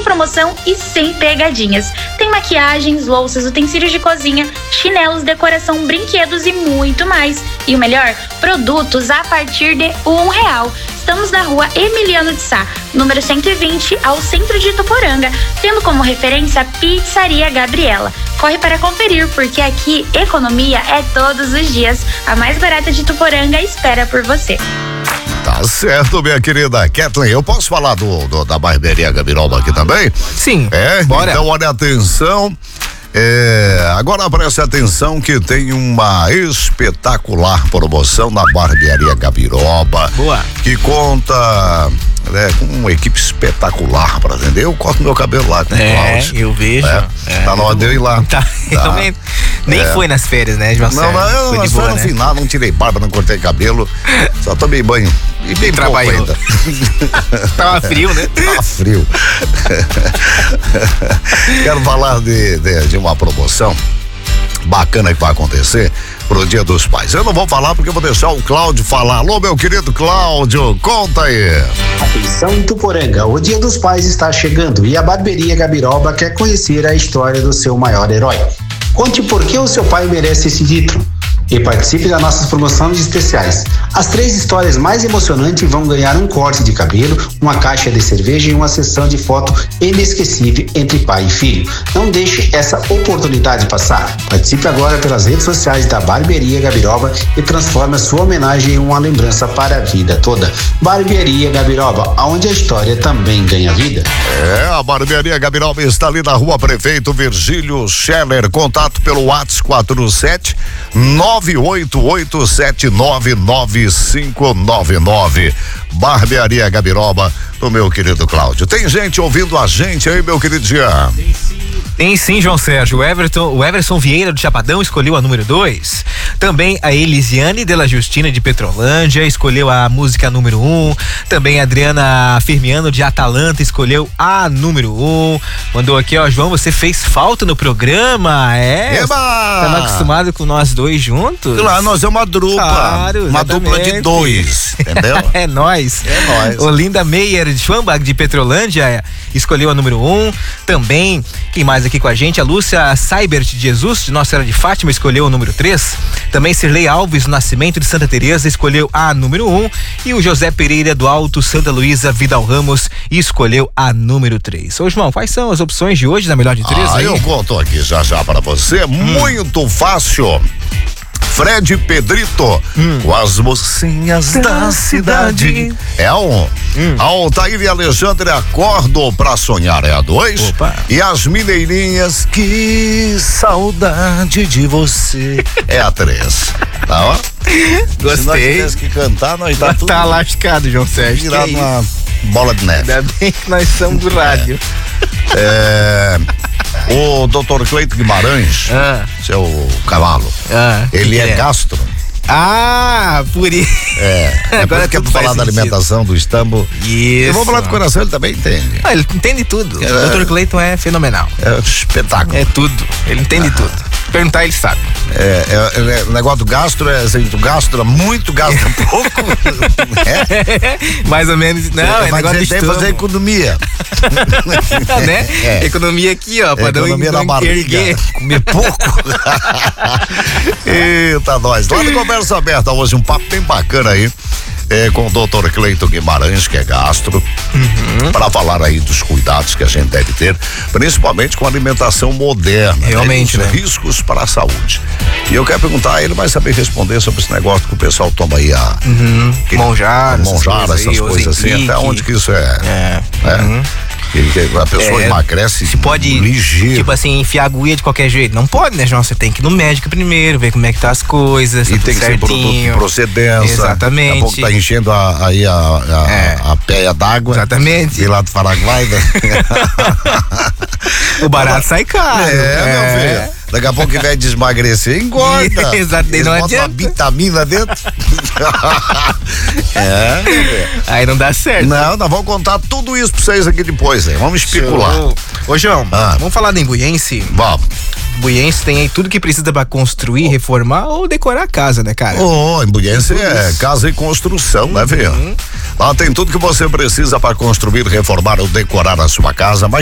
promoção e sem pegadinhas. Tem maquiagens, louças, utensílios de cozinha, chinelos, decoração, brinquedos e muito mais. E o melhor, produtos a partir de R$1. Estamos na rua Emiliano de Sá, número 120, ao centro de Ituporanga, tendo como referência a Pizzaria Gabriela. Corre para conferir, porque aqui economia é todos os dias. A mais barata de Ituporanga espera por você. Tá certo, minha querida Kathleen. Eu posso falar da barbearia Gabiroba aqui também? Sim. Bora. Então olha atenção. Agora preste atenção que tem uma espetacular promoção na barbearia Gabiroba. Boa. Que conta com uma equipe espetacular pra atender. Eu corto meu cabelo lá com o Cláudio. Eu vejo. Tá na hora de eu ir lá. Tá. Realmente. Nem foi nas férias, né, João? Não, nas férias no final, não tirei barba, não cortei cabelo, só tomei banho. E bem pouco ainda. Tava frio, né? Tava frio. Quero falar de uma promoção bacana que vai acontecer pro Dia dos Pais. Eu não vou falar porque eu vou deixar o Cláudio falar. Alô, meu querido Cláudio, conta aí. Atenção Ituporanga, o Dia dos Pais está chegando e a barbearia Gabiroba quer conhecer a história do seu maior herói. Conte por que o seu pai merece esse título e participe das nossas promoções especiais. As 3 histórias mais emocionantes vão ganhar um corte de cabelo, uma caixa de cerveja e uma sessão de foto inesquecível entre pai e filho. Não deixe essa oportunidade passar. Participe agora pelas redes sociais da Barbearia Gabiroba e transforme a sua homenagem em uma lembrança para a vida toda. Barbearia Gabiroba, onde a história também ganha vida. A Barbearia Gabiroba está ali na Rua Prefeito Virgílio Scheller. Contato pelo WhatsApp 47988799599. Barbearia Gabiroba, do meu querido Cláudio. Tem gente ouvindo a gente aí, meu querido Jean? Tem sim, João Sérgio. O Everson Vieira do Chapadão escolheu a número 2. Também a Elisiane Della Justina de Petrolândia escolheu a música número 1. Também a Adriana Firmiano de Atalanta escolheu a número 1. Mandou aqui, ó, João, você fez falta no programa, Tava acostumado com nós dois juntos? Claro, nós é uma dupla. Claro, uma dupla de 2, entendeu? É nóis. Olinda Meyer de Schwambach de Petrolândia escolheu a número 1. Também, quem mais aqui com a gente? A Lúcia Seibert de Jesus, de Nossa Senhora de Fátima, escolheu o número 3. Também Sirlei Alves do Nascimento de Santa Teresa escolheu a número 1. E o José Pereira do Alto Santa Luísa Vidal Ramos escolheu a número 3. Ô, João, quais são as opções de hoje da melhor de 3? Eu conto aqui já para você. Muito fácil. Fred Pedrito, com as mocinhas da cidade. É a 1. Altair e Alexandre, Acordo pra Sonhar, é a 2. E as Mineirinhas, que saudade de você, é a 3. Tá, ó? Gostei. Se nós tivesse que cantar, nós tá tudo lascado, João Sérgio. Virado uma bola de neve. Ainda bem que nós somos do rádio. O Dr. Cleito Guimarães, seu cavalo, ele é gastro. Por isso. Agora que é pra falar da alimentação do estambo. Isso. Eu vou falar do coração, ele também entende. Ele entende tudo. O Dr. Cleiton é fenomenal. É um espetáculo. É tudo. Ele entende tudo. Perguntar, ele sabe. O negócio do gastro é assim, tu gastra muito, gasta pouco. Mais ou menos. Não, é negócio de estômago. Fazer economia. Né? Economia aqui, ó. Pra economia na barriga. Comer pouco. Eita, nós. Lá no Conversa Aberta, hoje um papo bem bacana aí. Com o Dr. Cleito Guimarães, que é gastro, para falar aí dos cuidados que a gente deve ter, principalmente com a alimentação moderna. Realmente, né? Os riscos para a saúde. E eu quero perguntar, ele vai saber responder sobre esse negócio que o pessoal toma aí monjar, essas coisas assim, até onde que isso é. A pessoa emagrece se pode, ligeiro. Tipo assim, enfiar agulha de qualquer jeito. Não pode, né, João? Você tem que ir no médico primeiro, ver como é que tá as coisas. E tem que ser produto de procedência. Exatamente. Daqui a pouco tá enchendo a péia d'água. Exatamente. E lá do Paraguai. O barato sai caro. Meu filho. Daqui a pouco que vai desmagrecer, engorda. Exato, não adianta. Uma vitamina dentro. Aí não dá certo. Não, nós vamos contar tudo isso pra vocês aqui depois, hein? Vamos especular. Ô, João, vamos falar da Embuiense? Vamos. Embuiense tem aí tudo que precisa pra construir, reformar ou decorar a casa, né, cara? Embuiense é casa e construção, né, filho? Lá tem tudo que você precisa para construir, reformar ou decorar a sua casa, mas